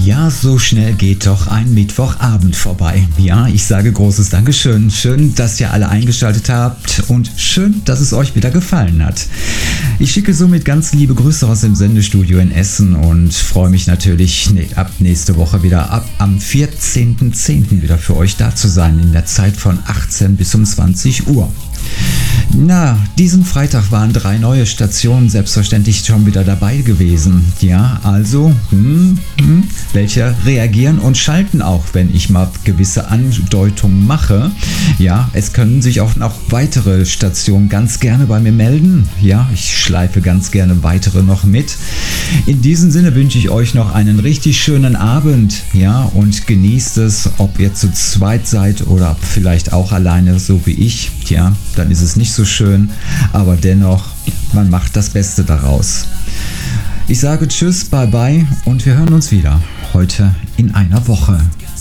Ja, so schnell geht doch ein Mittwochabend vorbei. Ja, ich sage großes Dankeschön. Schön, dass ihr alle eingeschaltet habt und schön, dass es euch wieder gefallen hat. Ich schicke somit ganz liebe Grüße aus dem Sendestudio in Essen und freue mich natürlich ab nächste Woche wieder am 14.10. wieder für euch da zu sein in der Zeit von 18 bis um 20 Uhr. Na, diesen Freitag waren 3 neue Stationen selbstverständlich schon wieder dabei gewesen. Ja, also, welche reagieren und schalten auch, wenn ich mal gewisse Andeutungen mache. Ja, es können sich auch noch weitere Stationen ganz gerne bei mir melden. Ja, ich schleife ganz gerne weitere noch mit. In diesem Sinne wünsche ich euch noch einen richtig schönen Abend. Ja, und genießt es, ob ihr zu zweit seid oder vielleicht auch alleine, so wie ich. Ja, dann ist es nicht so schön, aber dennoch, man macht das Beste daraus. Ich sage Tschüss, bye bye und wir hören uns wieder heute in einer Woche.